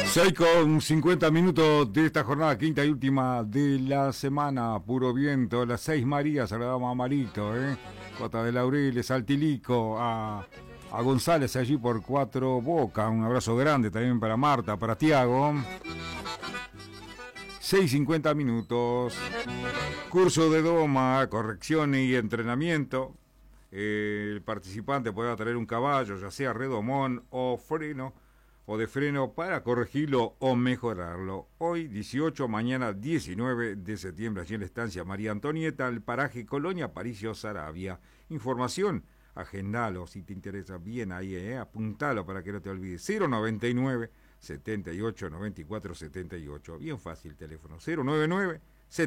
6:50 de esta jornada quinta y última de la semana. Puro viento, las 6 Marías, saludamos a Marito, Cota de Laureles, al Tilico, a González allí por 4 Boca. Un abrazo grande también para Marta, para Tiago. 6:50. Curso de doma, corrección y entrenamiento. El participante podrá traer un caballo, ya sea redomón o de freno para corregirlo o mejorarlo. Hoy 18, mañana 19 de septiembre, allí en la estancia María Antonieta, el paraje Colonia Aparicio Saravia. Información, agendalo si te interesa bien ahí, apuntalo para que no te olvides. 099 78 94 78. Bien fácil teléfono. 099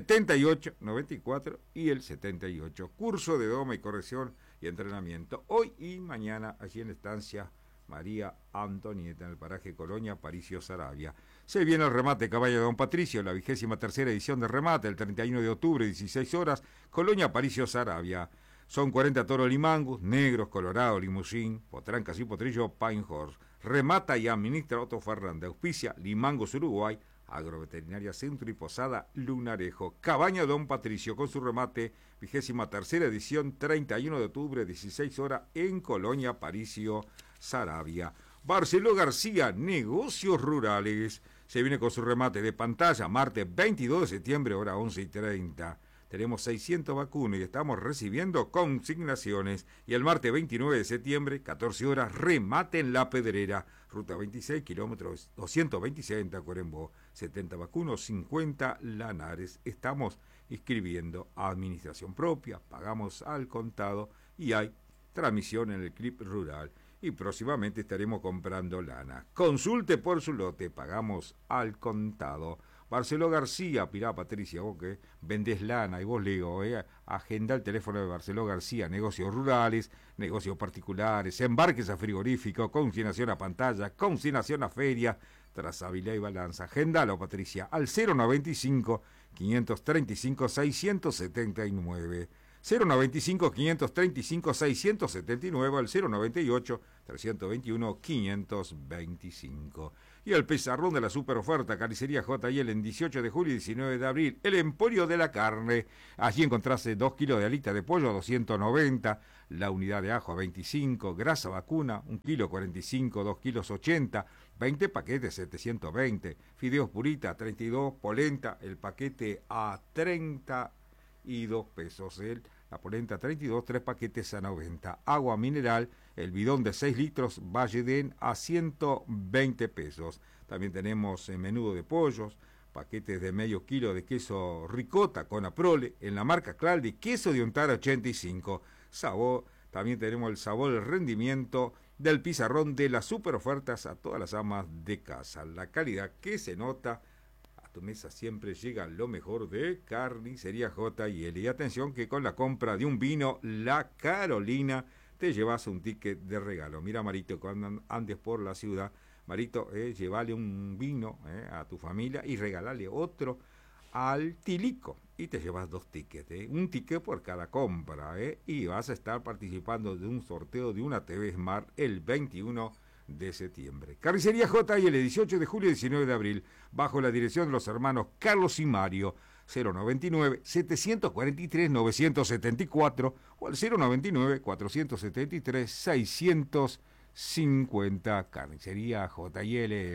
78 94 y el 78. Curso de doma y corrección y entrenamiento. Hoy y mañana allí en la estancia María Antonieta, en el paraje Colonia Aparicio Saravia. Se viene el remate Caballo de Don Patricio, la 23ª edición de remate, el 31 de octubre, 16 horas, Colonia Aparicio Saravia. Son 40 toros limangus, negros, colorados, limusín, potrancas y potrillo, Pine Horse. Remata y administra Otto Fernández. Auspicia Limangos Uruguay, Agroveterinaria Centro y Posada Lunarejo. Cabaña Don Patricio con su remate, 23ª edición, 31 de octubre, 16 horas, en Colonia Aparicio Saravia. Barceló García, negocios rurales. Se viene con su remate de pantalla, martes 22 de septiembre, hora 11:30. Tenemos 600 vacunas y estamos recibiendo consignaciones. Y el martes 29 de septiembre, 14 horas, remate en La Pedrera. Ruta 26, kilómetros 226 en Tacuarembó. 70 vacunos, 50 lanares. Estamos inscribiendo a administración propia, pagamos al contado y hay transmisión en el CLIP rural. Y próximamente estaremos comprando lana. Consulte por su lote, pagamos al contado. Barceló García, Pirá Patricia, vos que vendés lana y vos le digo, agenda el teléfono de Barceló García, negocios rurales, negocios particulares, embarques a frigorífico, consignación a pantalla, consignación a feria, trazabilidad y balanza. Agendalo, Patricia, al 095 535 679. 095-535-679 al 098-321-525. Y el pizarrón de la super oferta, Carnicería J&L en 18 de julio y 19 de abril, el Emporio de la Carne. Allí encontrás 2 kilos de alita de pollo a 290, la unidad de ajo a 25, grasa vacuna, 1 kilo 45, 2 kilos 80, 20 paquetes 720, fideos purita 32, polenta, el paquete a 32 pesos, la polenta 32, 3 paquetes a 90, agua mineral, el bidón de 6 litros Valledén a 120 pesos. También tenemos menudo de pollos, paquetes de medio kilo de queso ricota con aprole, en la marca Claldi, queso de untar 85, sabor. También tenemos el sabor, el rendimiento del pizarrón de las super ofertas a todas las amas de casa, la calidad que se nota. Tu mesa siempre llega lo mejor de Carnicería J&L. Y atención que con la compra de un vino La Carolina te llevas un ticket de regalo. Mira, Marito, cuando andes por la ciudad, Marito, llévale un vino a tu familia y regálale otro al Tilico. Y te llevas 2 tickets, un ticket por cada compra. Y vas a estar participando de un sorteo de una TV Smart el 21 de septiembre. Carnicería J&L, 18 de julio y 19 de abril, bajo la dirección de los hermanos Carlos y Mario, 099-743-974 o al 099-473-650. Carnicería J&L.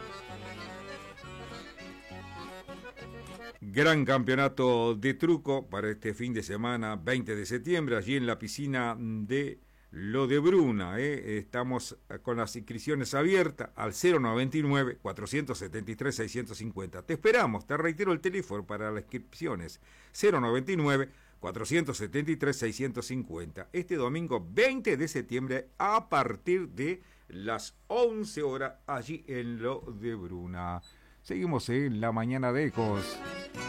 Gran campeonato de truco para este fin de semana, 20 de septiembre, allí en la piscina de Lo de Bruna. Estamos con las inscripciones abiertas al 099-473-650. Te esperamos, te reitero el teléfono para las inscripciones, 099-473-650. Este domingo 20 de septiembre a partir de las 11 horas allí en Lo de Bruna. Seguimos en la mañana de Ecos.